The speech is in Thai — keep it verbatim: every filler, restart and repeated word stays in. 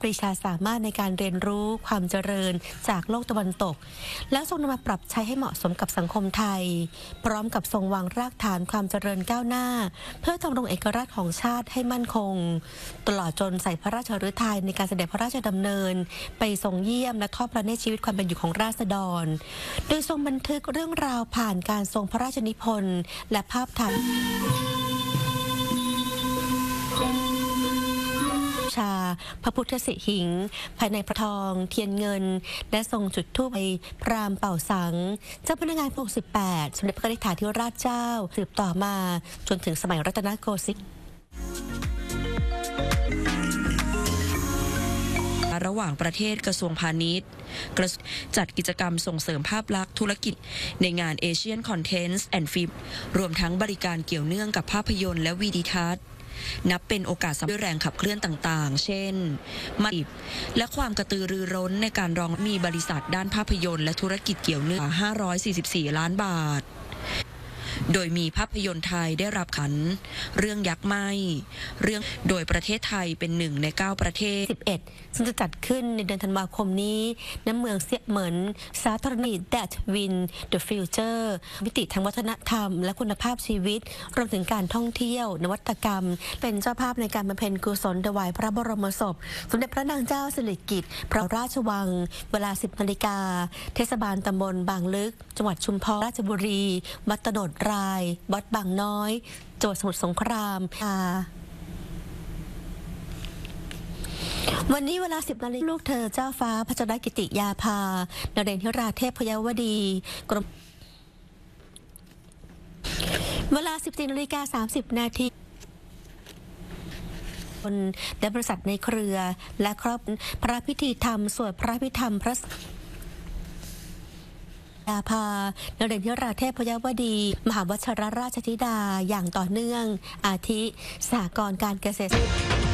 ปรีชาสามารถในการเรียนรู้ความเจริญจากโลกตะวันตกแล้วทรงนำมาปรับใช้ให้เหมาะสมกับสังคมไทยพร้อมกับทรงวางรากฐานความเจริญก้าวหน้าเพื่อดำรงเอกราชของชาติให้มั่นคงตลอดจนใส่พระราชฤทัยในการเสด็จพระราชดำเนินไปทรงเยี่ยมและทอดพระเนตรชีวิตความเป็นอยู่ของราษฎรโดยทรงบันทึกเรื่องราวผ่านการทรงพระราชนิพนธ์และภาพถ่ายชาพระพุทธสิหิงค์ภายในพระทองเทียนเงินและทรงจุดธูปพราหมณ์เป่าสังเจ้าพนักงานพระองค์สิบแปดสมเด็จพระนิธิธิราชเจ้าสืบต่อมาจนถึงสมัยรัตนโกสินทร์ระหว่างประเทศกระทรวงพาณิชย์จัดกิจกรรมส่งเสริมภาพลักษณ์ธุรกิจในงาน Asian Contents and Film รวมทั้งบริการเกี่ยวเนื่องกับภาพยนตร์และวิดีทัศน์นับเป็นโอกาสสำคัญด้วยแรงขับเคลื่อนต่างๆเช่นมาตรและความกระตือรือร้นในการรองมีบริษัทด้านภาพยนตร์และธุรกิจเกี่ยวเนื่องห้าร้อยสี่สิบสี่ล้านบาทโดยมีภาพยนตร์ไทยได้รับขันเรื่องยักษ์ไหม้เรื่องโดยประเทศไทยเป็นหนึ่งในเก้าประเทศสิบเอ็ดซึ่งจะจัดขึ้นในเดือนธันวาคมนี้ณเมืองเซี่ยเหมินสาธารณรัฐ That Win the Future มิติทางวัฒนธรรมและคุณภาพชีวิตรวมถึงการท่องเที่ยวนวัตกรรมเป็นเจ้าภาพในการบำเพ็ญกุศลถวายพระบรมศพสมเด็จพระนางเจ้าสิริกิติ์พระราชวังเวลา สิบนาฬิกาเทศบาลตำบลบางลึกจังหวัดชุมพรราชบุรีวัดตโนดรายวัดบางน้อยจังหวัดสมุทรสงครามค่ะวันนี้เวลา สิบนาฬิกาลูกเธอเจ้าฟ้าพัชรกิติยาภานเรนทิราเทพพยวดีกรมเวลา สิบสี่นาฬิกาสามสิบนาทีและบริษัทในเครือและครอบพระพิธีธรรมสวดพระพิธรรมพระยาภานเรนทิราเทพพยวดีมหาวชรราชธิดาอย่างต่อเนื่องอาทิสหกรณ์การเกษตร